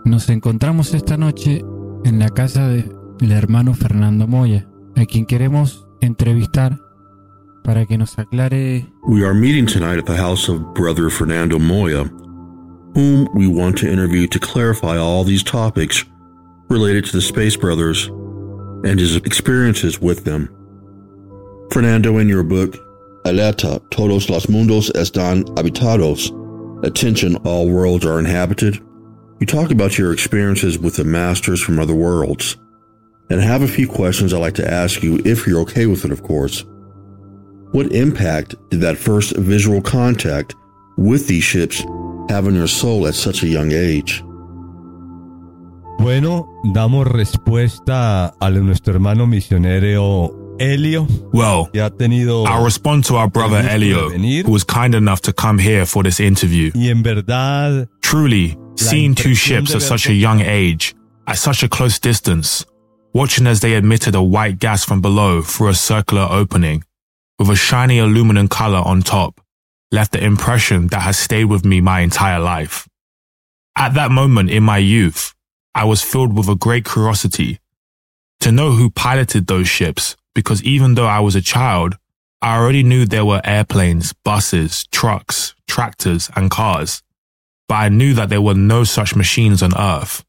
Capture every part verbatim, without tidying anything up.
Nos encontramos esta noche en la casa del hermano Fernando Moya, a quien queremos entrevistar para que nos aclare. We are meeting tonight at the house of Brother Fernando Moya, whom we want to interview to clarify all these topics related to the Space Brothers and his experiences with them. Fernando, in your book, Alerta, todos los mundos están habitados, attention, all worlds are inhabited, you talk about your experiences with the masters from other worlds, and I have a few questions I'd like to ask you, if you're okay with it, of course. What impact did that first visual contact with these ships have on your soul at such a young age? Bueno, damos respuesta a nuestro hermano misionero Elio. Well, que ha tenido I'll respond to our brother Elio, who was kind enough to come here for this interview. Y en verdad, truly, seeing two ships at such a young age, at such a close distance, watching as they emitted a white gas from below through a circular opening, with a shiny aluminum color on top, left the impression that has stayed with me my entire life. At that moment in my youth, I was filled with a great curiosity to know who piloted those ships, because even though I was a child, I already knew there were airplanes, buses, trucks, tractors, and cars, but I knew that there were no such machines on Earth.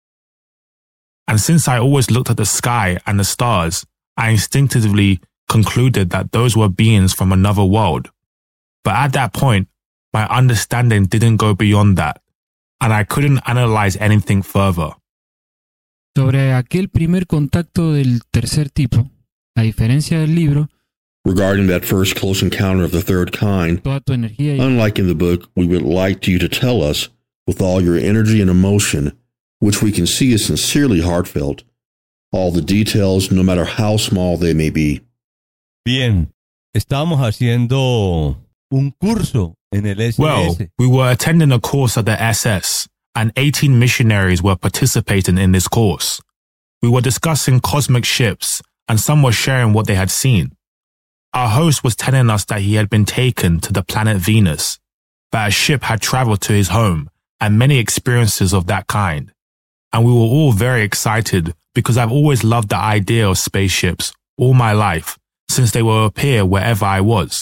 And since I always looked at the sky and the stars, I instinctively concluded that those were beings from another world. But at that point, my understanding didn't go beyond that, and I couldn't analyze anything further. Sobre aquel primer contacto del tercer tipo, a diferencia del libro, regarding that first close encounter of the third kind, toda tu energía y... unlike in the book, we would like you to tell us, with all your energy and emotion, which we can see is sincerely heartfelt, all the details, no matter how small they may be. Bien, estábamos haciendo un curso en el S S. Well, we were attending a course at the S S, and eighteen missionaries were participating in this course. We were discussing cosmic ships, and some were sharing what they had seen. Our host was telling us that he had been taken to the planet Venus, that a ship had traveled to his home, and many experiences of that kind. And we were all very excited because I've always loved the idea of spaceships all my life, since they will appear wherever I was.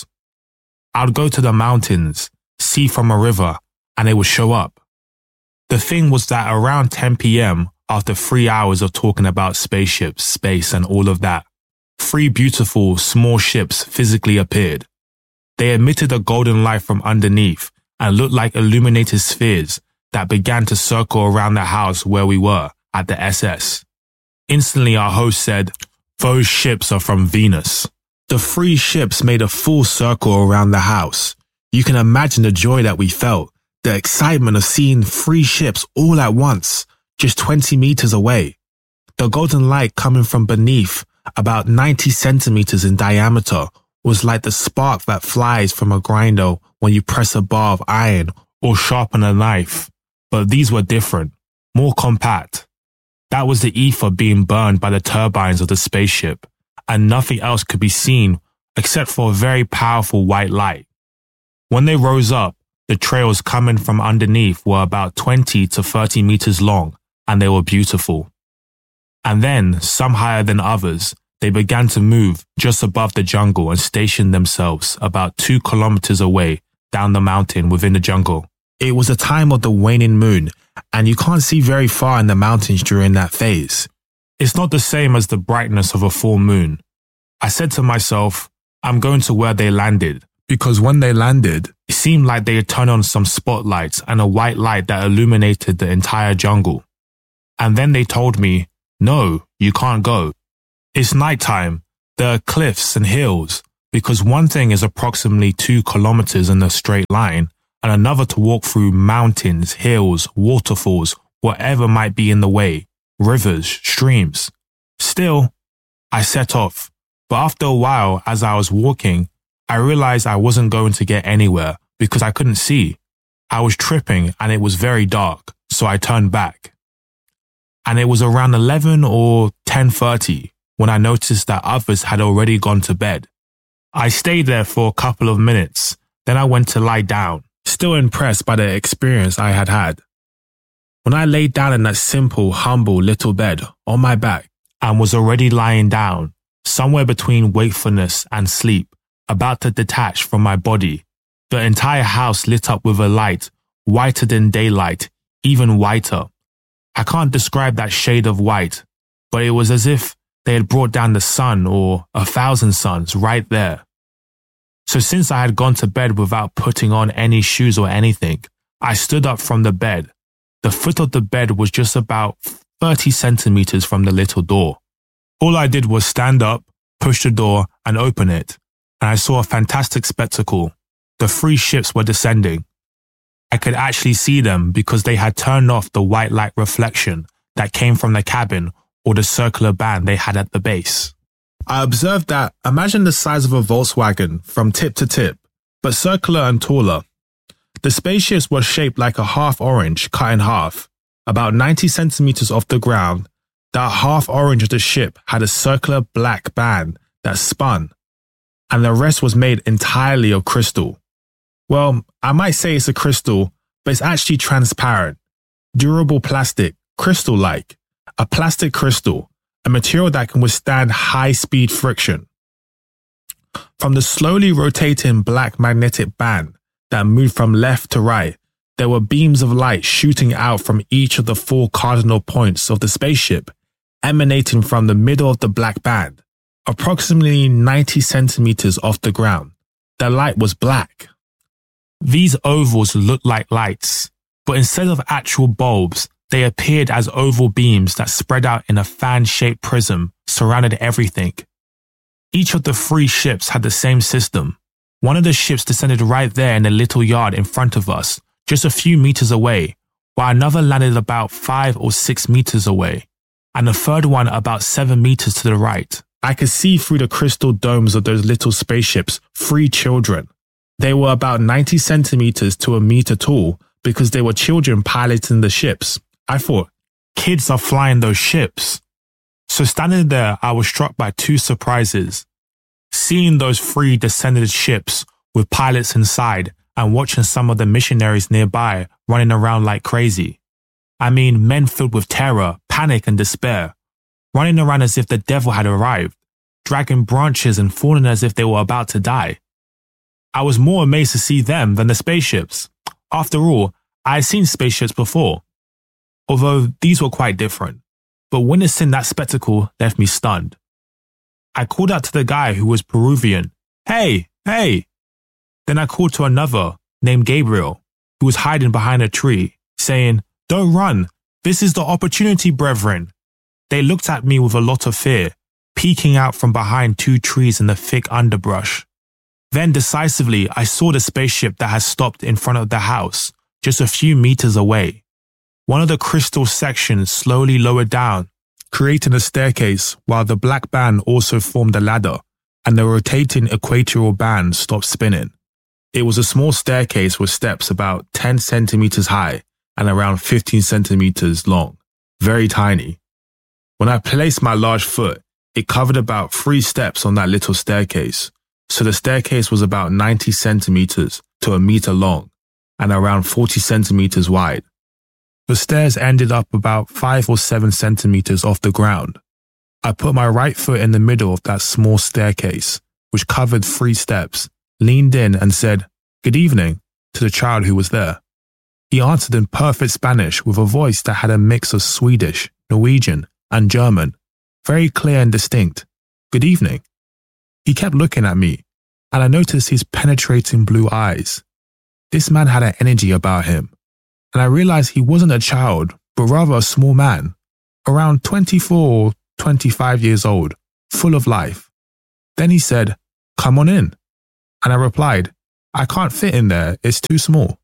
I would go to the mountains, see from a river, and they would show up. The thing was that around ten p.m., after three hours of talking about spaceships, space, and all of that, three beautiful, small ships physically appeared. They emitted a golden light from underneath and looked like illuminated spheres that began to circle around the house where we were at the S S. Instantly, our host said, "Those ships are from Venus." The three ships made a full circle around the house. You can imagine the joy that we felt, the excitement of seeing three ships all at once, just twenty meters away. The golden light coming from beneath, about ninety centimeters in diameter, was like the spark that flies from a grinder when you press a bar of iron or sharpen a knife. But these were different, more compact. That was the ether being burned by the turbines of the spaceship, and nothing else could be seen except for a very powerful white light. When they rose up, the trails coming from underneath were about twenty to thirty meters long, and they were beautiful. And then, some higher than others, they began to move just above the jungle and stationed themselves about two kilometers away down the mountain within the jungle. It was a time of the waning moon, and you can't see very far in the mountains during that phase. It's not the same as the brightness of a full moon. I said to myself, I'm going to where they landed, because when they landed, it seemed like they had turned on some spotlights and a white light that illuminated the entire jungle. And then they told me, no, you can't go. It's nighttime. There are cliffs and hills, because one thing is approximately two kilometers in a straight line, and another to walk through mountains, hills, waterfalls, whatever might be in the way, rivers, streams. Still, I set off, but after a while, as I was walking, I realized I wasn't going to get anywhere because I couldn't see. I was tripping and it was very dark, so I turned back. And it was around eleven or ten thirty when I noticed that others had already gone to bed. I stayed there for a couple of minutes, then I went to lie down, still impressed by the experience I had had. When I laid down in that simple, humble little bed on my back and was already lying down, somewhere between wakefulness and sleep, about to detach from my body, the entire house lit up with a light, whiter than daylight, even whiter. I can't describe that shade of white, but it was as if they had brought down the sun or a thousand suns right there. So since I had gone to bed without putting on any shoes or anything, I stood up from the bed. The foot of the bed was just about thirty centimeters from the little door. All I did was stand up, push the door, and open it, and I saw a fantastic spectacle. The three ships were descending. I could actually see them because they had turned off the white light reflection that came from the cabin or the circular band they had at the base. I observed that, imagine the size of a Volkswagen from tip to tip, but circular and taller. The spaceships were shaped like a half orange cut in half, about ninety centimeters off the ground. That half orange of the ship had a circular black band that spun, and the rest was made entirely of crystal. Well, I might say it's a crystal, but it's actually transparent, durable plastic, crystal-like, a plastic crystal, a material that can withstand high-speed friction. From the slowly rotating black magnetic band that moved from left to right, there were beams of light shooting out from each of the four cardinal points of the spaceship, emanating from the middle of the black band, approximately ninety centimeters off the ground. The light was black. These ovals looked like lights, but instead of actual bulbs, they appeared as oval beams that spread out in a fan-shaped prism surrounded everything. Each of the three ships had the same system. One of the ships descended right there in the little yard in front of us, just a few meters away, while another landed about five or six meters away, and the third one about seven meters to the right. I could see through the crystal domes of those little spaceships three children. They were about ninety centimeters to a meter tall because they were children piloting the ships. I thought, kids are flying those ships. So standing there, I was struck by two surprises. Seeing those three descended ships with pilots inside and watching some of the missionaries nearby running around like crazy. I mean, men filled with terror, panic and despair, running around as if the devil had arrived, dragging branches and falling as if they were about to die. I was more amazed to see them than the spaceships. After all, I had seen spaceships before, although these were quite different. But witnessing that spectacle left me stunned. I called out to the guy who was Peruvian, "Hey, hey!" Then I called to another, named Gabriel, who was hiding behind a tree, saying, "Don't run, this is the opportunity, brethren." They looked at me with a lot of fear, peeking out from behind two trees in the thick underbrush. Then decisively, I saw the spaceship that had stopped in front of the house, just a few meters away. One of the crystal sections slowly lowered down, creating a staircase, while the black band also formed a ladder, and the rotating equatorial band stopped spinning. It was a small staircase with steps about ten centimeters high and around fifteen centimeters long, very tiny. When I placed my large foot, it covered about three steps on that little staircase, so the staircase was about ninety centimeters to a meter long and around forty centimeters wide. The stairs ended up about five or seven centimeters off the ground. I put my right foot in the middle of that small staircase, which covered three steps, leaned in and said, "Good evening," to the child who was there. He answered in perfect Spanish with a voice that had a mix of Swedish, Norwegian, and German, very clear and distinct. "Good evening." He kept looking at me, and I noticed his penetrating blue eyes. This man had an energy about him, and I realized he wasn't a child, but rather a small man, around twenty-four or twenty-five years old, full of life. Then he said, "Come on in." And I replied, "I can't fit in there, it's too small."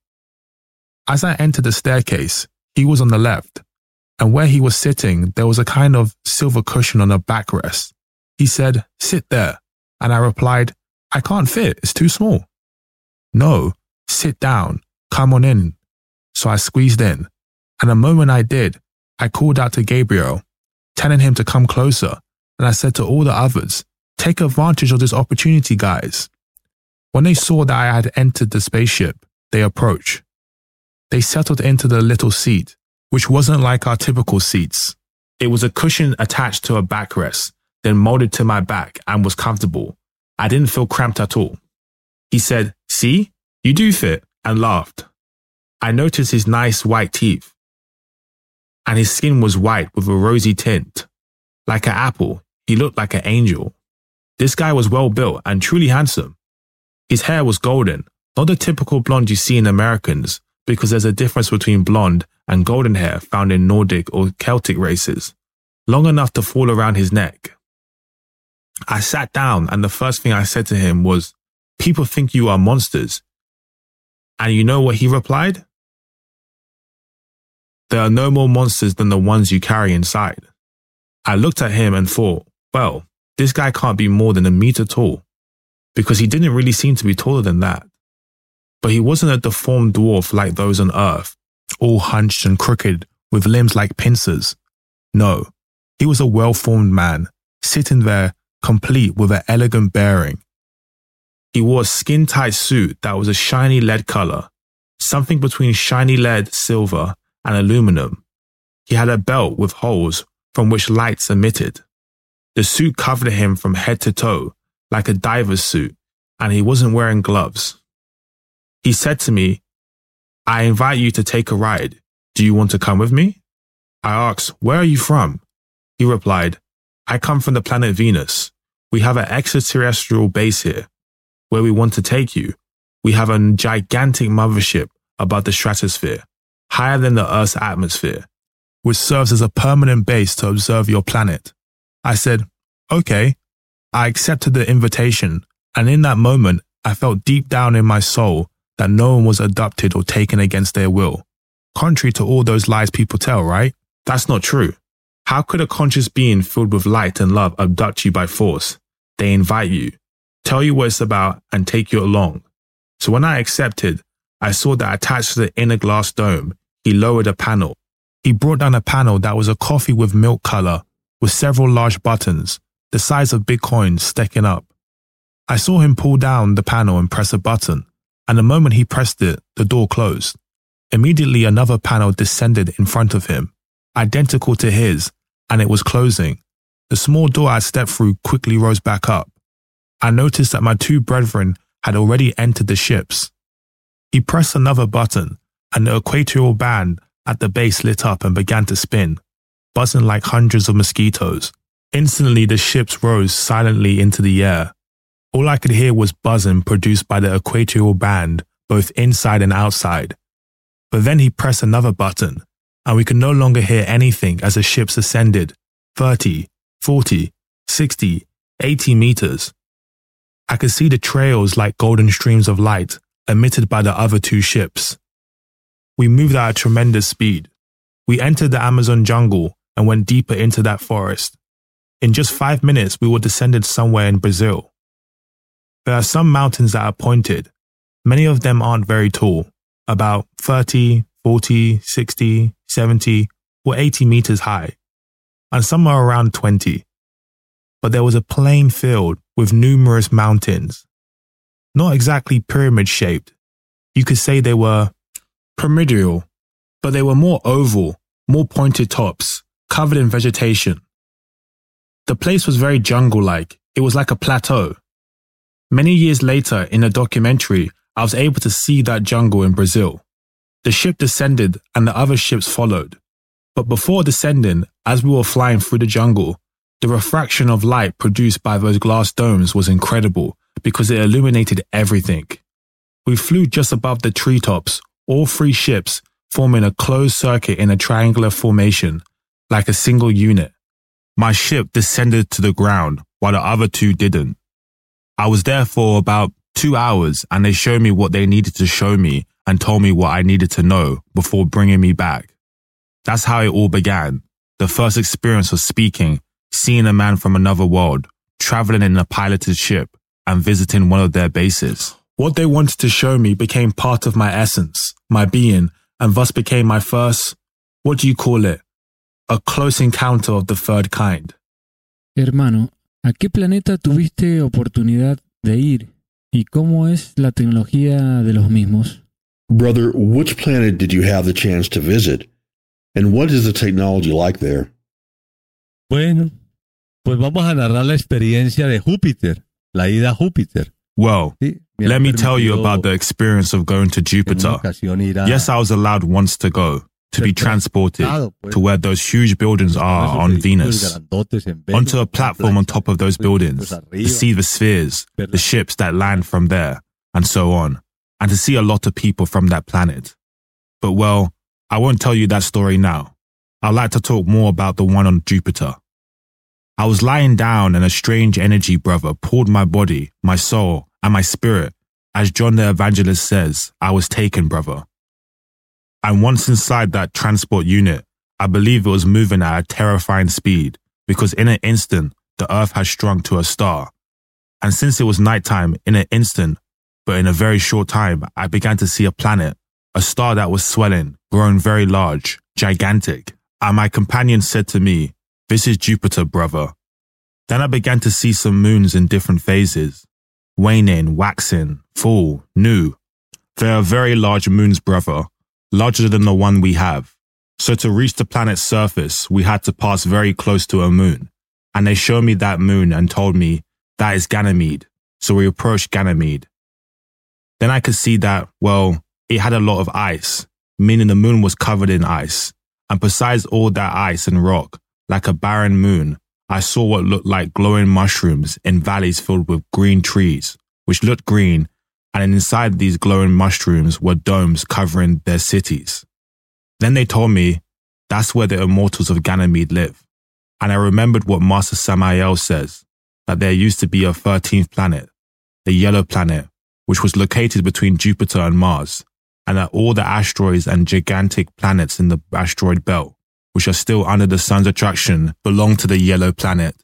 As I entered the staircase, he was on the left, and where he was sitting, there was a kind of silver cushion on a backrest. He said, "Sit there." And I replied, "I can't fit, it's too small." "No, sit down, come on in." So I squeezed in, and the moment I did, I called out to Gabriel, telling him to come closer, and I said to all the others, "Take advantage of this opportunity, guys." When they saw that I had entered the spaceship, they approached. They settled into the little seat, which wasn't like our typical seats. It was a cushion attached to a backrest, then molded to my back and was comfortable. I didn't feel cramped at all. He said, "See, you do fit," and laughed. I noticed his nice white teeth. And his skin was white with a rosy tint. Like an apple, he looked like an angel. This guy was well built and truly handsome. His hair was golden, not the typical blonde you see in Americans, because there's a difference between blonde and golden hair found in Nordic or Celtic races, long enough to fall around his neck. I sat down and the first thing I said to him was, "People think you are monsters." And you know what he replied? "There are no more monsters than the ones you carry inside." I looked at him and thought, well, this guy can't be more than a meter tall, because he didn't really seem to be taller than that. But he wasn't a deformed dwarf like those on Earth, all hunched and crooked with limbs like pincers. No, he was a well-formed man, sitting there complete with an elegant bearing. He wore a skin-tight suit that was a shiny lead color, something between shiny lead, silver, and aluminum. He had a belt with holes from which lights emitted. The suit covered him from head to toe, like a diver's suit, and he wasn't wearing gloves. He said to me, "I invite you to take a ride. Do you want to come with me?" I asked, "Where are you from?" He replied, "I come from the planet Venus. We have an extraterrestrial base here. Where we want to take you, we have a gigantic mothership above the stratosphere, higher than the Earth's atmosphere, which serves as a permanent base to observe your planet." I said, "Okay." I accepted the invitation, and in that moment, I felt deep down in my soul that no one was abducted or taken against their will. Contrary to all those lies people tell, right? That's not true. How could a conscious being filled with light and love abduct you by force? They invite you, tell you what it's about, and take you along. So when I accepted, I saw that attached to the inner glass dome, he lowered a panel. He brought down a panel that was a coffee with milk color, with several large buttons, the size of big coins stacking up. I saw him pull down the panel and press a button, and the moment he pressed it, the door closed. Immediately another panel descended in front of him, identical to his, and it was closing. The small door I stepped through quickly rose back up. I noticed that my two brethren had already entered the ships. He pressed another button, and the equatorial band at the base lit up and began to spin, buzzing like hundreds of mosquitoes. Instantly, the ships rose silently into the air. All I could hear was buzzing produced by the equatorial band, both inside and outside. But then he pressed another button, and we could no longer hear anything as the ships ascended, thirty, forty, sixty, eighty meters. I could see the trails like golden streams of light emitted by the other two ships. We moved at a tremendous speed. We entered the Amazon jungle and went deeper into that forest. In just five minutes, we were descended somewhere in Brazil. There are some mountains that are pointed. Many of them aren't very tall, about thirty, forty, sixty, seventy, or eighty meters high, and some are around twenty. But there was a plain field with numerous mountains. Not exactly pyramid-shaped. You could say they were pyramidal, but they were more oval, more pointed tops, covered in vegetation. The place was very jungle-like. It was like a plateau. Many years later, in a documentary, I was able to see that jungle in Brazil. The ship descended and the other ships followed. But before descending, as we were flying through the jungle, the refraction of light produced by those glass domes was incredible because it illuminated everything. We flew just above the treetops, all three ships forming a closed circuit in a triangular formation, like a single unit. My ship descended to the ground while the other two didn't. I was there for about two hours and they showed me what they needed to show me and told me what I needed to know before bringing me back. That's how it all began. The first experience of speaking, seeing a man from another world, traveling in a piloted ship, and visiting one of their bases. What they wanted to show me became part of my essence, my being, and thus became my first, what do you call it? A close encounter of the third kind. Hermano, ¿a qué planeta tuviste oportunidad de ir? ¿Y cómo es la tecnología de los mismos? Brother, which planet did you have the chance to visit? And what is the technology like there? Bueno, pues vamos a narrar la experiencia de Júpiter, la ida a Júpiter. Well, Sí, me let han me tell you permitido about the experience of going to en una Jupiter. ocasión ir a- Yes, I was allowed once to go, to be transported pues, to where those huge buildings are esos on edificios Venus, grandotes en Venus, onto a platform on top of those buildings, to see the spheres, the ships that land from there, and so on, and to see a lot of people from that planet. But well, I won't tell you that story now. I'd like to talk more about the one on Jupiter. I was lying down and a strange energy, brother, pulled my body, my soul, and my spirit. As John the Evangelist says, I was taken, brother. And once inside that transport unit, I believe it was moving at a terrifying speed because in an instant, the earth had shrunk to a star. And since it was nighttime, in an instant, but in a very short time, I began to see a planet, a star that was swelling, growing very large, gigantic. And my companion said to me, "This is Jupiter, brother." Then I began to see some moons in different phases, waning, waxing, full, new. They are very large moons, brother, larger than the one we have. So to reach the planet's surface, we had to pass very close to a moon. And they showed me that moon and told me, that is Ganymede. So we approached Ganymede. Then I could see that, well, it had a lot of ice, meaning the moon was covered in ice. And besides all that ice and rock, like a barren moon, I saw what looked like glowing mushrooms in valleys filled with green trees, which looked green, and inside these glowing mushrooms were domes covering their cities. Then they told me that's where the immortals of Ganymede live. And I remembered what Master Samael says, that there used to be a thirteenth planet, the yellow planet, which was located between Jupiter and Mars, and that all the asteroids and gigantic planets in the asteroid belt, which are still under the sun's attraction, belong to the yellow planet.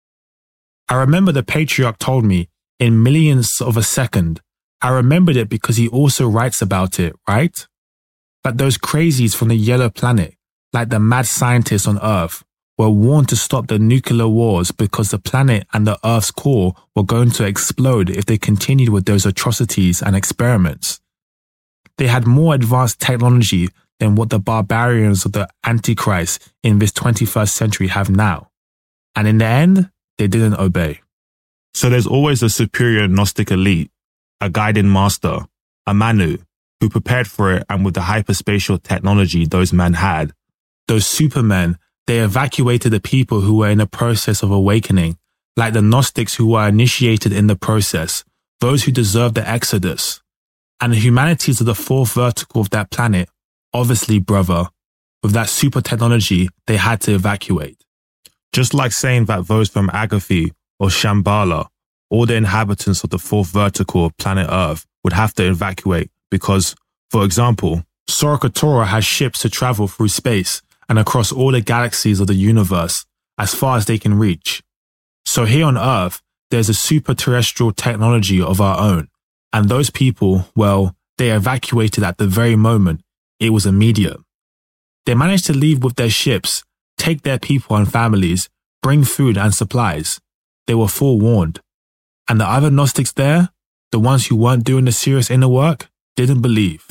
I remember the patriarch told me in millionths of a second. I remembered it because he also writes about it, right? But those crazies from the yellow planet, like the mad scientists on Earth, were warned to stop the nuclear wars because the planet and the Earth's core were going to explode if they continued with those atrocities and experiments. They had more advanced technology than what the barbarians of the Antichrist in this twenty-first century have now. And in the end, they didn't obey. So there's always a superior Gnostic elite, a guiding master, a Manu, who prepared for it, and with the hyperspatial technology those men had, those supermen, they evacuated the people who were in the process of awakening, like the Gnostics who were initiated in the process, those who deserved the Exodus. And the humanities of the fourth vertical of that planet, obviously, brother, with that super technology, they had to evacuate. Just like saying that those from Agatha or Shambhala, all the inhabitants of the fourth vertical of planet Earth would have to evacuate because, for example, Sorakatora has ships to travel through space and across all the galaxies of the universe as far as they can reach. So here on Earth, there's a super terrestrial technology of our own. And those people, well, they evacuated at the very moment. It was immediate. They managed to leave with their ships, take their people and families, bring food and supplies. They were forewarned. And the other Gnostics there, the ones who weren't doing the serious inner work, didn't believe.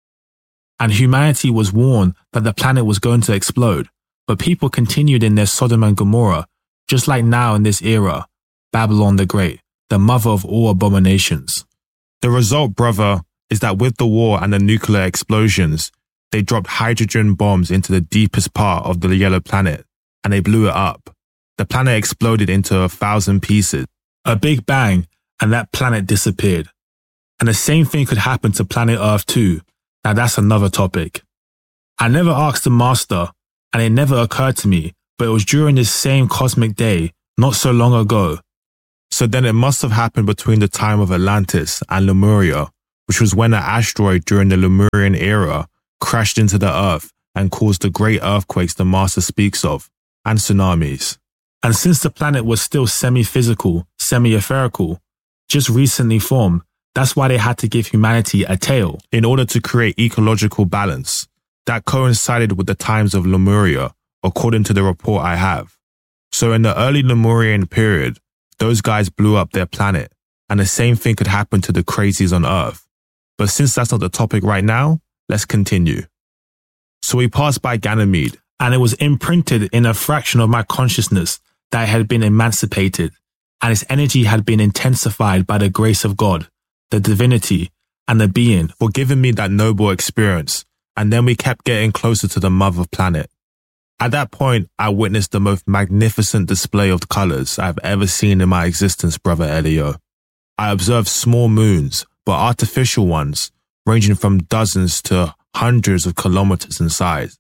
And humanity was warned that the planet was going to explode, but people continued in their Sodom and Gomorrah, just like now in this era, Babylon the Great, the mother of all abominations. The result, brother, is that with the war and the nuclear explosions, they dropped hydrogen bombs into the deepest part of the yellow planet, and they blew it up. The planet exploded into a thousand pieces. A big bang, and that planet disappeared. And the same thing could happen to planet Earth too. Now that's another topic. I never asked the master, and it never occurred to me, but it was during this same cosmic day, not so long ago. So then it must have happened between the time of Atlantis and Lemuria, which was when an asteroid during the Lemurian era crashed into the Earth and caused the great earthquakes the master speaks of, and tsunamis. And since the planet was still semi-physical, semi-etherical, just recently formed, that's why they had to give humanity a tail in order to create ecological balance. That coincided with the times of Lemuria, according to the report I have. So in the early Lemurian period, those guys blew up their planet, and the same thing could happen to the crazies on Earth. But since that's not the topic right now, let's continue. So we passed by Ganymede, and it was imprinted in a fraction of my consciousness that it had been emancipated, and its energy had been intensified by the grace of God, the divinity, and the being for giving me that noble experience. And then we kept getting closer to the mother planet. At that point, I witnessed the most magnificent display of colors I've ever seen in my existence, Brother Elio. I observed small moons, but artificial ones, ranging from dozens to hundreds of kilometers in size.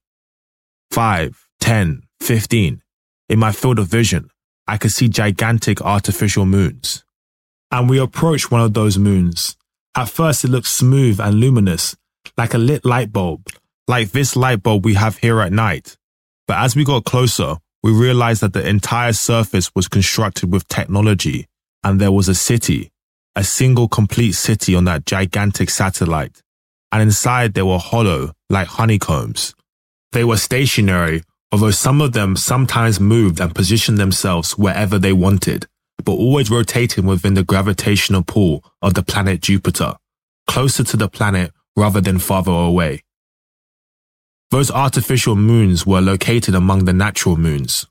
Five, ten, fifteen. In my field of vision, I could see gigantic artificial moons. And we approached one of those moons. At first, it looked smooth and luminous, like a lit light bulb, like this light bulb we have here at night. But as we got closer, we realized that the entire surface was constructed with technology, and there was a city, a single complete city on that gigantic satellite. And inside they were hollow, like honeycombs. They were stationary, although some of them sometimes moved and positioned themselves wherever they wanted, but always rotating within the gravitational pull of the planet Jupiter, closer to the planet rather than farther away. Those artificial moons were located among the natural moons.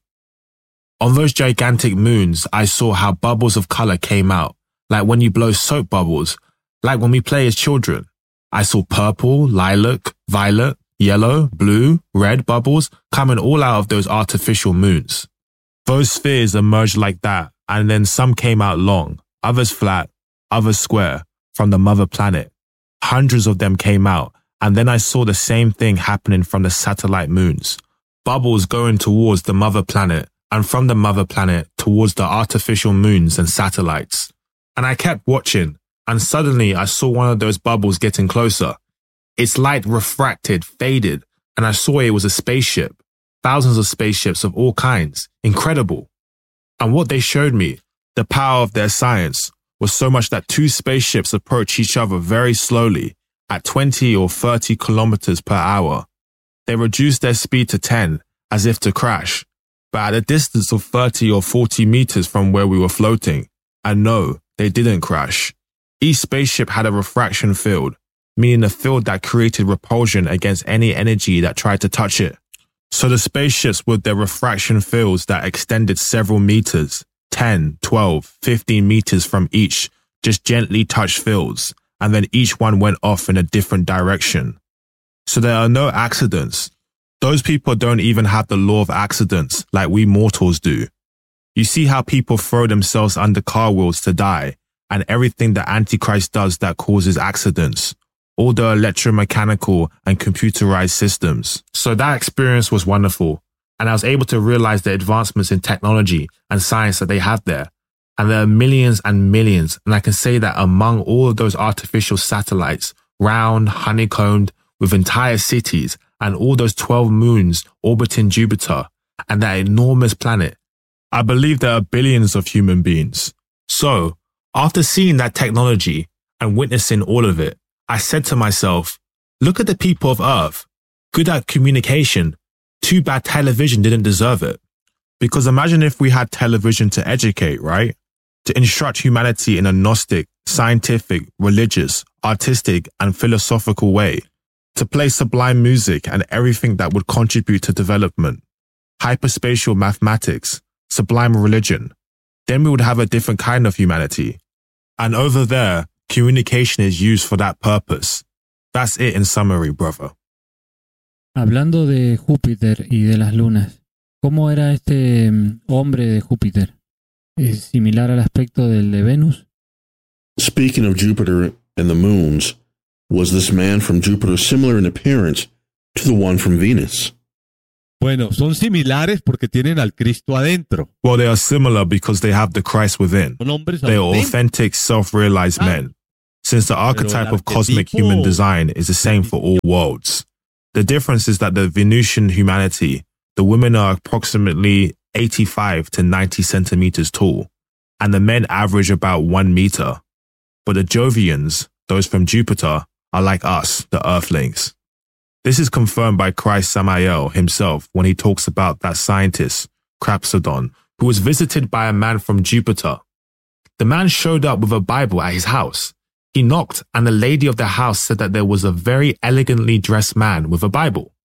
On those gigantic moons, I saw how bubbles of color came out, like when you blow soap bubbles, like when we play as children. I saw purple, lilac, violet, yellow, blue, red bubbles coming all out of those artificial moons. Those spheres emerged like that, and then some came out long, others flat, others square, from the mother planet. Hundreds of them came out, and then I saw the same thing happening from the satellite moons. Bubbles going towards the mother planet, and from the mother planet towards the artificial moons and satellites. And I kept watching, and suddenly I saw one of those bubbles getting closer. Its light refracted, faded, and I saw it was a spaceship. Thousands of spaceships of all kinds. Incredible. And what they showed me, the power of their science, was so much that two spaceships approached each other very slowly, at twenty or thirty kilometers per hour. They reduced their speed to ten, as if to crash, but at a distance of thirty or forty meters from where we were floating. And no, they didn't crash. Each spaceship had a refraction field, meaning a field that created repulsion against any energy that tried to touch it. So the spaceships with their refraction fields that extended several meters, ten, twelve, fifteen meters from each, just gently touched fields, and then each one went off in a different direction. So there are no accidents. Those people don't even have the law of accidents like we mortals do. You see how people throw themselves under car wheels to die, and everything the Antichrist does that causes accidents. All the electromechanical and computerized systems. So that experience was wonderful, and I was able to realize the advancements in technology and science that they have there. And there are millions and millions, and I can say that among all of those artificial satellites, round, honeycombed, with entire cities, and all those twelve moons orbiting Jupiter, and that enormous planet, I believe there are billions of human beings. So, after seeing that technology and witnessing all of it, I said to myself, look at the people of Earth, good at communication. Too bad television didn't deserve it. Because imagine if we had television to educate, right? To instruct humanity in a Gnostic, scientific, religious, artistic, and philosophical way. To play sublime music and everything that would contribute to development. Hyperspatial mathematics, sublime religion. Then we would have a different kind of humanity. And over there, communication is used for that purpose. That's it in summary, brother. Hablando de Júpiter y de las lunas, ¿cómo era este um, hombre de Júpiter? ¿Es similar al aspecto del de Venus? Speaking of Jupiter and the moons, was this man from Jupiter similar in appearance to the one from Venus? Bueno, son similares porque tienen al Cristo adentro. Well, they are similar because they have the Christ within. Son hombres They are auténticos. authentic, self-realized Ah. men. Since the archetype el of cosmic arquetipo- human design is the same for all worlds. The difference is that the Venusian humanity, the women are approximately eighty-five to ninety centimeters tall, and the men average about one meter. But the Jovians, those from Jupiter, are like us, the Earthlings. This is confirmed by Christ Samael himself when he talks about that scientist, Craphsodon, who was visited by a man from Jupiter. The man showed up with a Bible at his house. He knocked, and the lady of the house said that there was a very elegantly dressed man with a Bible.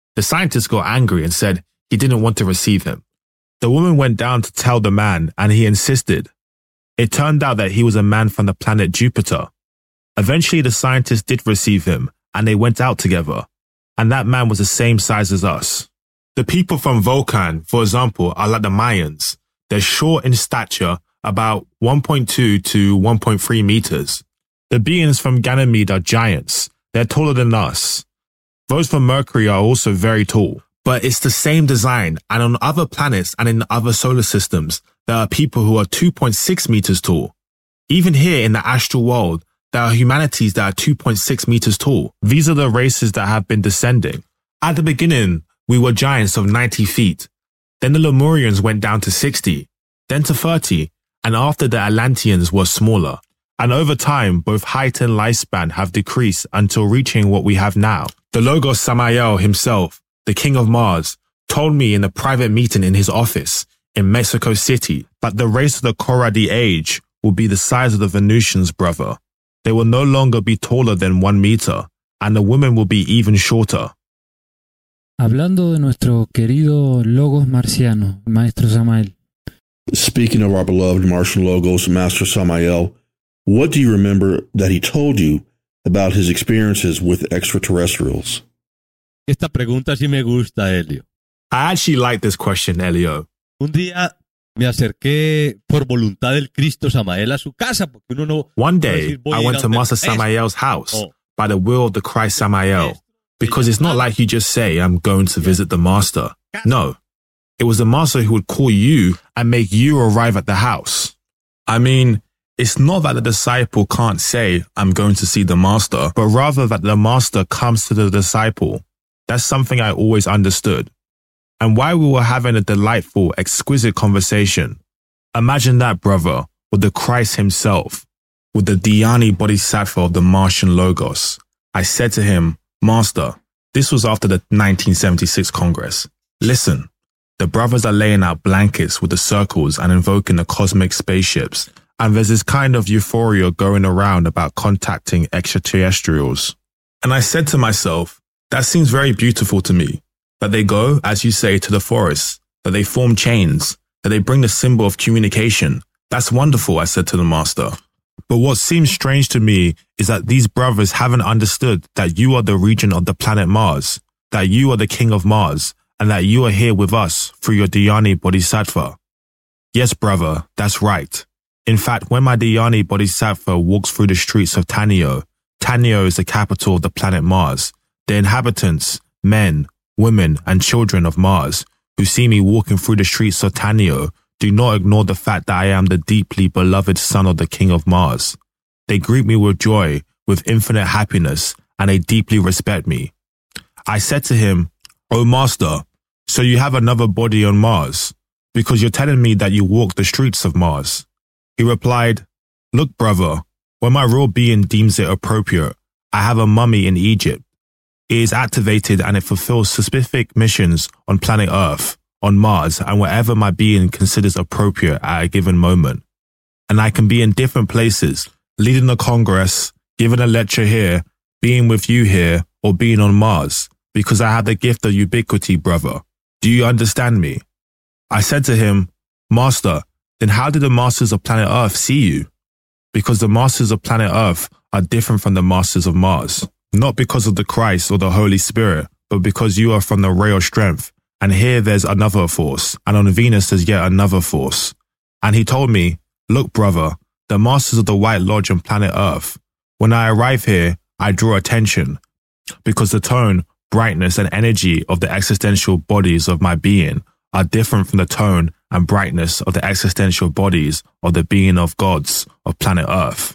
The scientist got angry and said he didn't want to receive him. The woman went down to tell the man, and he insisted. It turned out that he was a man from the planet Jupiter. Eventually, the scientist did receive him, and they went out together. And that man was the same size as us. The people from Vulcan, for example, are like the Mayans. They're short in stature, about one point two to one point three meters. The beings from Ganymede are giants. They're taller than us. Those from Mercury are also very tall. But it's the same design, and on other planets and in other solar systems, there are people who are two point six meters tall. Even here in the astral world, there are humanities that are two point six meters tall. These are the races that have been descending. At the beginning, we were giants of ninety feet. Then the Lemurians went down to sixty, then to thirty, and after the Atlanteans were smaller. And over time, both height and lifespan have decreased until reaching what we have now. The Logos Samael himself, the king of Mars, told me in a private meeting in his office in Mexico City that the race of the Koradi age will be the size of the Venusians, brother. They will no longer be taller than one meter, and the women will be even shorter. Hablando de nuestro querido Logos marciano, Maestro Samael. Speaking of our beloved Martian Logos, Master Samael, what do you remember that he told you about his experiences with extraterrestrials? Esta pregunta sí me gusta, Elio. I actually like this question, Elio. Un día me acerqué por voluntad del Cristo Samael a su casa, porque uno no... One day, I went to Master Samael's house oh. by the will of the Christ Samael, because it's not like you just say, I'm going to visit the Master. No, it was the Master who would call you and make you arrive at the house. I mean, it's not that the disciple can't say, I'm going to see the Master, but rather that the Master comes to the disciple. That's something I always understood. And while we were having a delightful, exquisite conversation, imagine that, brother, with the Christ himself, with the Dhyani Bodhisattva of the Martian Logos. I said to him, Master, this was after the nineteen seventy-six Congress. Listen, the brothers are laying out blankets with the circles and invoking the cosmic spaceships, and there's this kind of euphoria going around about contacting extraterrestrials. And I said to myself, that seems very beautiful to me. That they go, as you say, to the forest, that they form chains, that they bring the symbol of communication. That's wonderful, I said to the Master. But what seems strange to me is that these brothers haven't understood that you are the regent of the planet Mars, that you are the king of Mars, and that you are here with us through your Dhyani Bodhisattva. Yes, brother, that's right. In fact, when my Dhyani Bodhisattva walks through the streets of Tanio, Tanio is the capital of the planet Mars. The inhabitants, men, women, and children of Mars, who see me walking through the streets of Tanio, do not ignore the fact that I am the deeply beloved son of the King of Mars. They greet me with joy, with infinite happiness, and they deeply respect me. I said to him, "O Master, so you have another body on Mars, because you're telling me that you walk the streets of Mars." He replied, "Look, brother, when my real being deems it appropriate, I have a mummy in Egypt. It is activated and it fulfills specific missions on planet Earth, on Mars, and wherever my being considers appropriate at a given moment. And I can be in different places, leading a congress, giving a lecture here, being with you here, or being on Mars, because I have the gift of ubiquity, brother. Do you understand me?" I said to him, "Master, then how did the masters of planet Earth see you?" Because the masters of planet Earth are different from the masters of Mars. Not because of the Christ or the Holy Spirit, but because you are from the ray of strength. And here there's another force, and on Venus there's yet another force. And he told me, "Look, brother, the masters of the White Lodge on planet Earth. When I arrive here, I draw attention, because the tone, brightness, and energy of the existential bodies of my being are different from the tone and brightness of the existential bodies of the being of gods of planet Earth."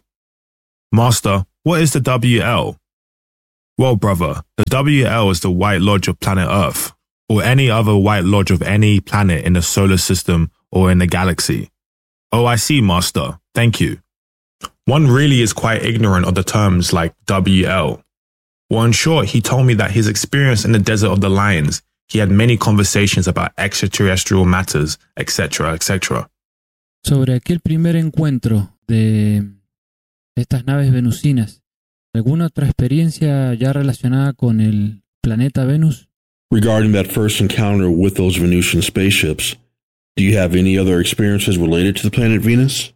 Master, what is the W L? Well, brother, the W L is the White Lodge of planet Earth, or any other White Lodge of any planet in the solar system or in the galaxy. Oh, I see, Master. Thank you. One really is quite ignorant of the terms like W L. Well, in short, he told me that his experience in the Desert of the Lions, he had many conversations about extraterrestrial matters, et cetera, et cetera. Sobre aquel primer encuentro de estas naves venusinas, ¿alguna otra experiencia ya relacionada con el planeta Venus? Regarding that first encounter with those Venusian spaceships, do you have any other experiences related to the planet Venus?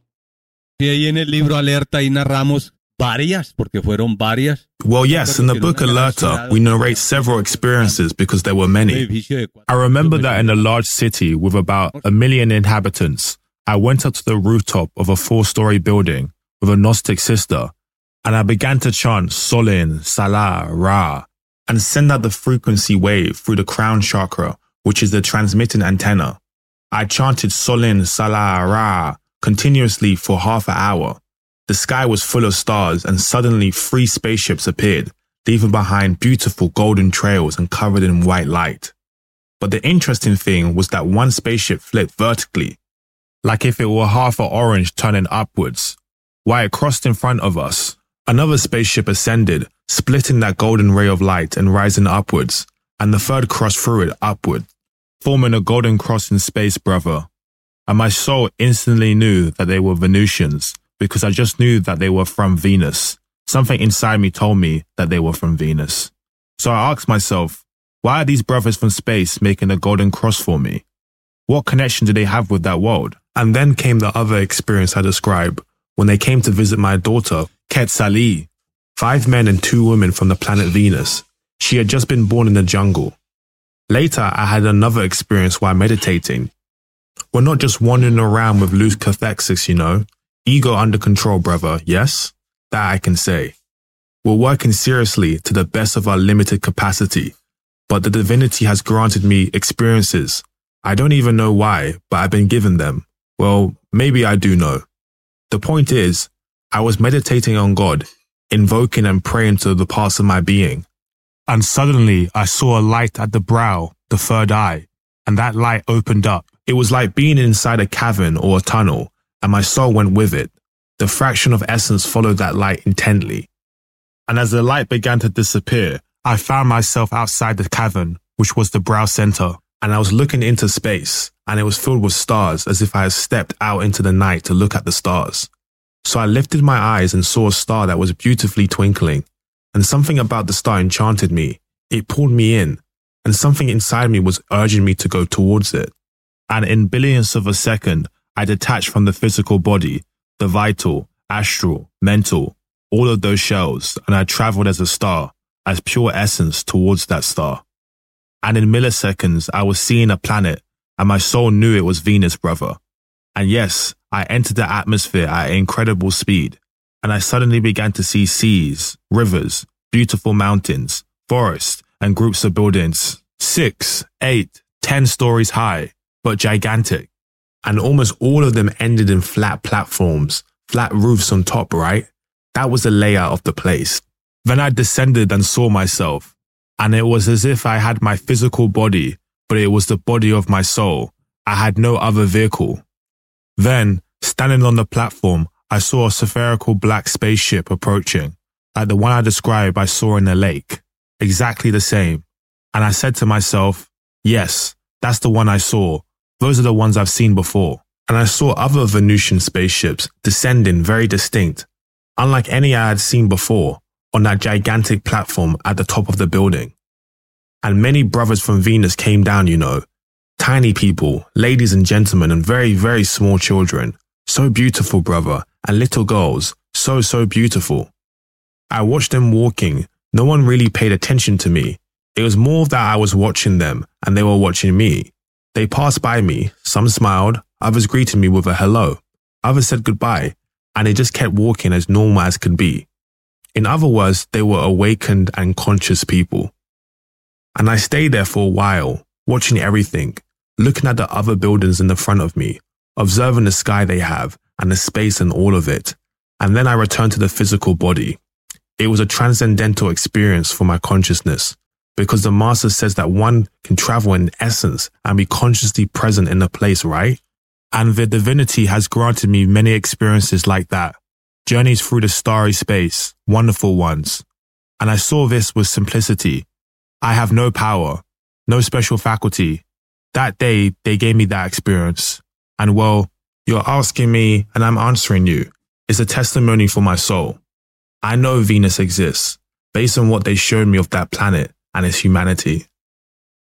Y ahí en el libro Alerta ahí narramos varias, porque fueron varias. Well, yes, in the book Alerta, we narrate several experiences because there were many. I remember that in a large city with about a million inhabitants, I went up to the rooftop of a four-story building with a Gnostic sister, and I began to chant Solin, Salah, Ra, and send out the frequency wave through the crown chakra, which is the transmitting antenna. I chanted Solin, Salah, Ra continuously for half an hour. The sky was full of stars, and suddenly three spaceships appeared, leaving behind beautiful golden trails and covered in white light. But the interesting thing was that one spaceship flipped vertically, like if it were half an orange turning upwards. While it crossed in front of us, another spaceship ascended, splitting that golden ray of light and rising upwards, and the third crossed through it upward, forming a golden cross in space, brother. And my soul instantly knew that they were Venusians, because I just knew that they were from Venus. Something inside me told me that they were from Venus. So I asked myself, why are these brothers from space making a golden cross for me? What connection do they have with that world? And then came the other experience I described, when they came to visit my daughter, Quetzalí, five men and two women from the planet Venus. She had just been born in the jungle. Later, I had another experience while meditating. We're not just wandering around with loose cathexis, you know. Ego under control, brother, yes? That I can say. We're working seriously to the best of our limited capacity, but the divinity has granted me experiences. I don't even know why, but I've been given them. Well, maybe I do know. The point is, I was meditating on God, invoking and praying to the parts of my being. And suddenly I saw a light at the brow, the third eye, and that light opened up. It was like being inside a cavern or a tunnel, and my soul went with it. The fraction of essence followed that light intently. And as the light began to disappear, I found myself outside the cavern, which was the brow center, and I was looking into space, and it was filled with stars as if I had stepped out into the night to look at the stars. So I lifted my eyes and saw a star that was beautifully twinkling, and something about the star enchanted me. It pulled me in, and something inside me was urging me to go towards it. And in billionths of a second, I detached from the physical body, the vital, astral, mental, all of those shells, and I traveled as a star, as pure essence towards that star. And in milliseconds, I was seeing a planet, and my soul knew it was Venus, brother. And yes, I entered the atmosphere at incredible speed, and I suddenly began to see seas, rivers, beautiful mountains, forests, and groups of buildings, six, eight, ten stories high, but gigantic. And almost all of them ended in flat platforms, flat roofs on top, right? That was the layout of the place. Then I descended and saw myself, and it was as if I had my physical body, but it was the body of my soul. I had no other vehicle. Then, standing on the platform, I saw a spherical black spaceship approaching, like the one I described I saw in the lake. Exactly the same. And I said to myself, yes, that's the one I saw. Those are the ones I've seen before. And I saw other Venusian spaceships descending very distinct, unlike any I had seen before, on that gigantic platform at the top of the building. And many brothers from Venus came down, you know. Tiny people, ladies and gentlemen, and very, very small children. So beautiful, brother. And little girls. So, so beautiful. I watched them walking. No one really paid attention to me. It was more that I was watching them, and they were watching me. They passed by me. Some smiled. Others greeted me with a hello. Others said goodbye. And they just kept walking as normal as could be. In other words, they were awakened and conscious people. And I stayed there for a while, watching everything, looking at the other buildings in the front of me, observing the sky they have and the space and all of it. And then I returned to the physical body. It was a transcendental experience for my consciousness, because the master says that one can travel in essence and be consciously present in a place, right? And the divinity has granted me many experiences like that. Journeys through the starry space, wonderful ones. And I saw this with simplicity. I have no power, no special faculty. That day, they gave me that experience. And well, you're asking me and I'm answering you. It's a testimony for my soul. I know Venus exists, based on what they showed me of that planet and its humanity.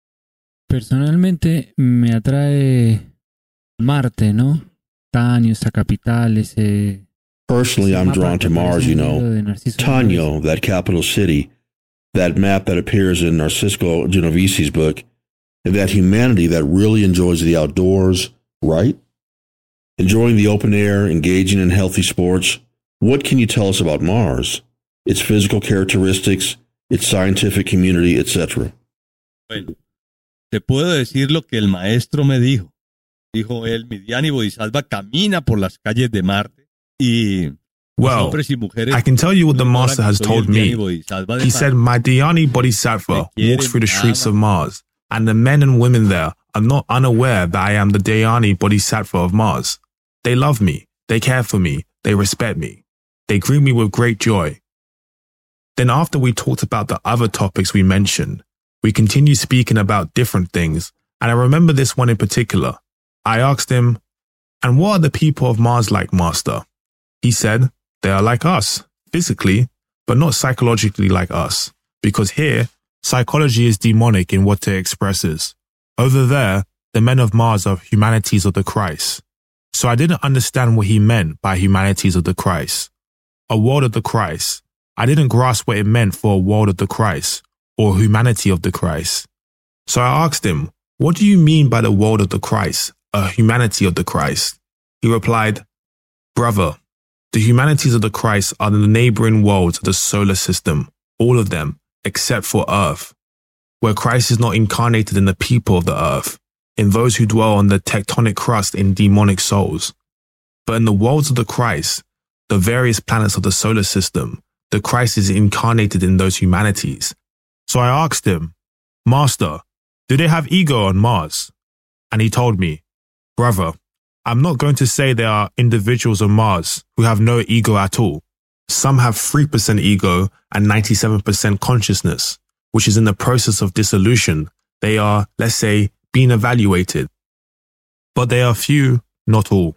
Personalmente me atrae Marte, ¿no? Tanio, esa capital, ese... Personally, I'm drawn to Mars, you know. Tanio, that capital city, that map that appears in Narcisco Genovese's book, and that humanity that really enjoys the outdoors, right? Enjoying the open air, engaging in healthy sports. What can you tell us about Mars? Its physical characteristics, its scientific community, et cetera. Bueno, te puedo decir lo que el maestro me dijo. Dijo él, mi Dhyani Bodhisattva camina por las calles de Marte y well, hombres y mujeres. I can tell you what the master has told me. He said, my Dhyani Bodhisattva walks through the streets of Mars, and the men and women there are not unaware that I am the Dhyani Bodhisattva of Mars. They love me, they care for me, they respect me. They greet me with great joy. Then after we talked about the other topics we mentioned, we continued speaking about different things, and I remember this one in particular. I asked him, and what are the people of Mars like, Master? He said, they are like us, physically, but not psychologically like us, because here, psychology is demonic in what it expresses. Over there, the men of Mars are humanities of the Christ. So I didn't understand what he meant by humanities of the Christ. A world of the Christ. I didn't grasp what it meant for a world of the Christ, or humanity of the Christ. So I asked him, what do you mean by the world of the Christ, a humanity of the Christ? He replied, brother, the humanities of the Christ are the neighboring worlds of the solar system, all of them, except for Earth, where Christ is not incarnated in the people of the Earth, in those who dwell on the tectonic crust in demonic souls. But in the worlds of the Christ, the various planets of the solar system, the Christ is incarnated in those humanities. So I asked him, Master, do they have ego on Mars? And he told me, brother, I'm not going to say there are individuals on Mars who have no ego at all. Some have three percent ego and ninety-seven percent consciousness, which is in the process of dissolution. They are, let's say, being evaluated. But they are few, not all.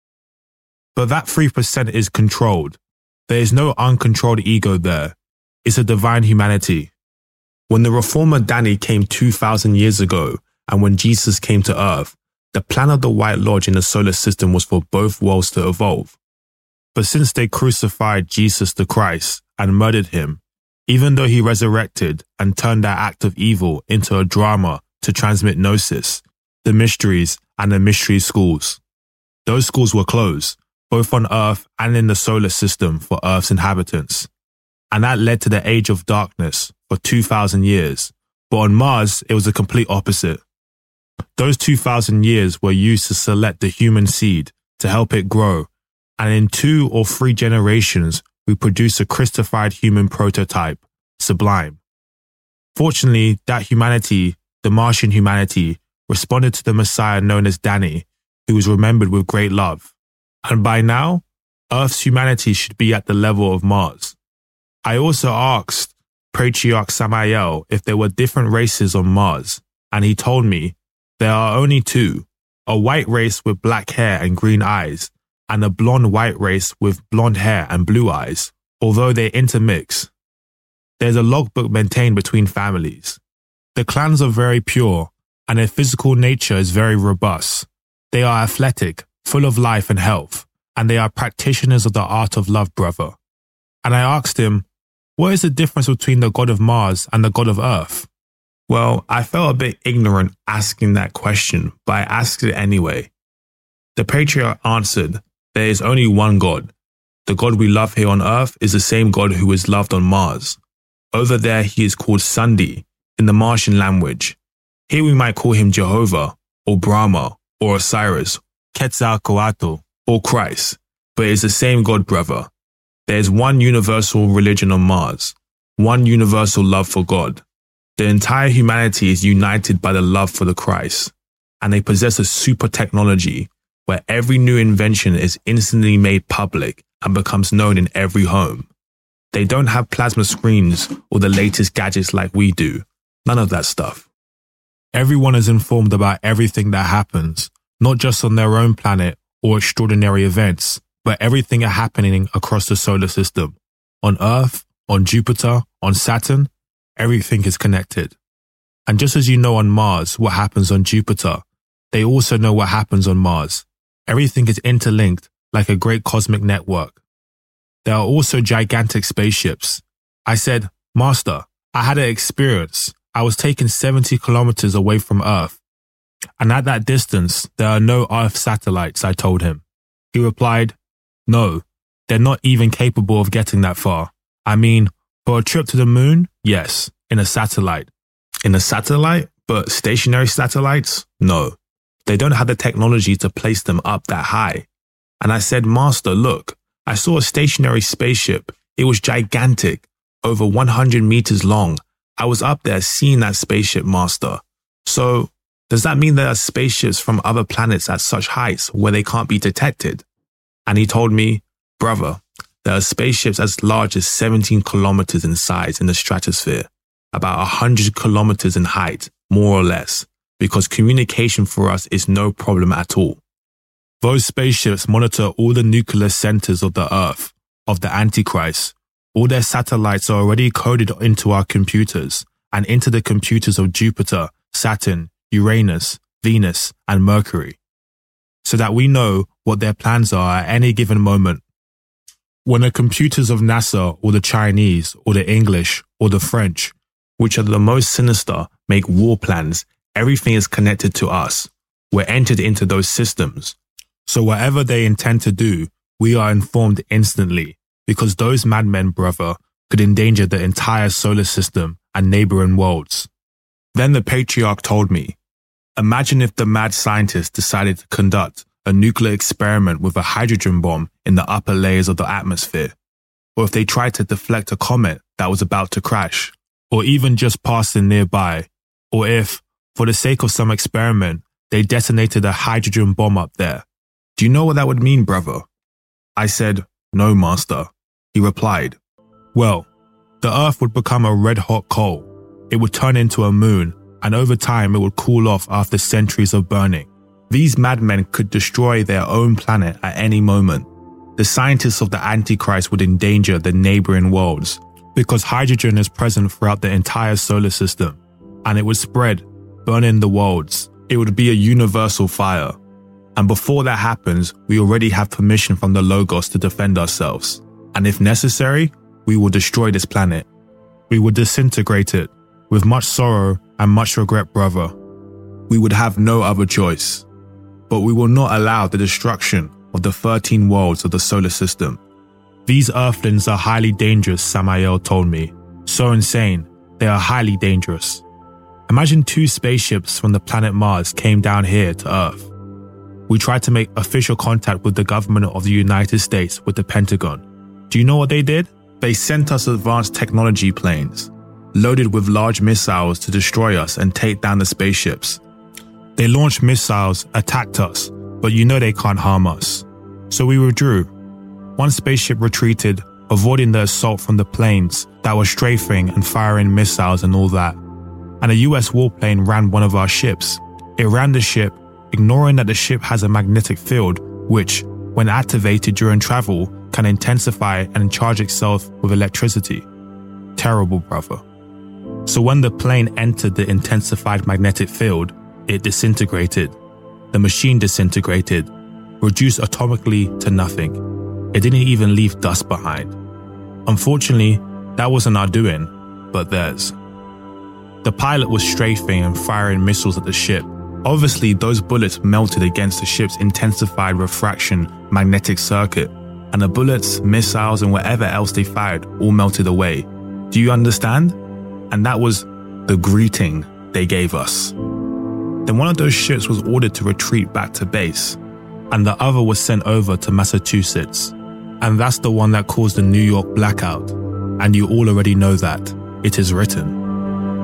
But that three percent is controlled. There is no uncontrolled ego there. It's a divine humanity. When the reformer Danny came two thousand years ago, and when Jesus came to Earth, the plan of the White Lodge in the solar system was for both worlds to evolve. But since they crucified Jesus the Christ and murdered him, even though he resurrected and turned that act of evil into a drama to transmit gnosis, the mysteries and the mystery schools, those schools were closed, both on Earth and in the solar system for Earth's inhabitants. And that led to the age of darkness for two thousand years. But on Mars, it was the complete opposite. Those two thousand years were used to select the human seed to help it grow. And in two or three generations, we produced a Christified human prototype, Sublime. Fortunately, that humanity, the Martian humanity, responded to the Messiah known as Danny, who was remembered with great love. And by now, Earth's humanity should be at the level of Mars. I also asked Patriarch Samael if there were different races on Mars, and he told me there are only two, a white race with black hair and green eyes, and a blonde white race with blonde hair and blue eyes, although they intermix. There's a logbook maintained between families. The clans are very pure, and their physical nature is very robust. They are athletic, full of life and health, and they are practitioners of the art of love, brother. And I asked him, what is the difference between the god of Mars and the god of Earth? Well, I felt a bit ignorant asking that question, but I asked it anyway. The patriarch answered, there is only one God. The God we love here on Earth is the same God who is loved on Mars. Over there he is called Sundi in the Martian language. Here we might call him Jehovah, or Brahma, or Osiris, Quetzalcoatl, or Christ, but it is the same God, brother. There is one universal religion on Mars, one universal love for God. The entire humanity is united by the love for the Christ, and they possess a super technology where every new invention is instantly made public and becomes known in every home. They don't have plasma screens or the latest gadgets like we do. None of that stuff. Everyone is informed about everything that happens, not just on their own planet or extraordinary events, but everything happening across the solar system. On Earth, on Jupiter, on Saturn, everything is connected. And just as you know on Mars what happens on Jupiter, they also know what happens on Mars. Everything is interlinked like a great cosmic network. There are also gigantic spaceships. I said, Master, I had an experience. I was taken seventy kilometers away from Earth. And at that distance, there are no Earth satellites, I told him. He replied, no, they're not even capable of getting that far. I mean, for a trip to the moon, yes, in a satellite. In a satellite? But stationary satellites? No. They don't have the technology to place them up that high. And I said, Master, look, I saw a stationary spaceship. It was gigantic, over one hundred meters long. I was up there seeing that spaceship, Master. So, does that mean there are spaceships from other planets at such heights where they can't be detected? And he told me, brother, there are spaceships as large as seventeen kilometers in size in the stratosphere, about one hundred kilometers in height, more or less, because communication for us is no problem at all. Those spaceships monitor all the nuclear centers of the Earth, of the Antichrist. All their satellites are already coded into our computers and into the computers of Jupiter, Saturn, Uranus, Venus, and Mercury, so that we know what their plans are at any given moment. When the computers of NASA or the Chinese or the English or the French, which are the most sinister, make war plans, everything is connected to us. We're entered into those systems. So whatever they intend to do, we are informed instantly, because those madmen, brother, could endanger the entire solar system and neighboring worlds. Then the patriarch told me, imagine if the mad scientists decided to conduct a nuclear experiment with a hydrogen bomb in the upper layers of the atmosphere, or if they tried to deflect a comet that was about to crash, or even just passing nearby, or if, for the sake of some experiment, they detonated a hydrogen bomb up there. Do you know what that would mean, brother? I said, no, Master. He replied, well, the Earth would become a red-hot coal. It would turn into a moon, and over time it would cool off after centuries of burning. These madmen could destroy their own planet at any moment. The scientists of the Antichrist would endanger the neighboring worlds, because hydrogen is present throughout the entire solar system, and it would spread, burning the worlds. It would be a universal fire. And before that happens, we already have permission from the Logos to defend ourselves. And if necessary, we will destroy this planet. We would disintegrate it, with much sorrow and much regret, brother. We would have no other choice. But we will not allow the destruction of the thirteen worlds of the solar system. These earthlings are highly dangerous, Samael told me. So insane, they are highly dangerous. Imagine two spaceships from the planet Mars came down here to Earth. We tried to make official contact with the government of the United States with the Pentagon. Do you know what they did? They sent us advanced technology planes, loaded with large missiles to destroy us and take down the spaceships. They launched missiles, attacked us, but you know they can't harm us. So we withdrew. One spaceship retreated, avoiding the assault from the planes that were strafing and firing missiles and all that. And a U S warplane ran one of our ships. It ran the ship, ignoring that the ship has a magnetic field, which, when activated during travel, can intensify and charge itself with electricity. Terrible, brother. So when the plane entered the intensified magnetic field, it disintegrated. The machine disintegrated, reduced atomically to nothing. It didn't even leave dust behind. Unfortunately, that wasn't our doing, but theirs. The pilot was strafing and firing missiles at the ship. Obviously, those bullets melted against the ship's intensified refraction magnetic circuit, and the bullets, missiles, and whatever else they fired all melted away. Do you understand? And that was the greeting they gave us. Then one of those ships was ordered to retreat back to base, and the other was sent over to Massachusetts. And that's the one that caused the New York blackout. And you all already know that. It is written.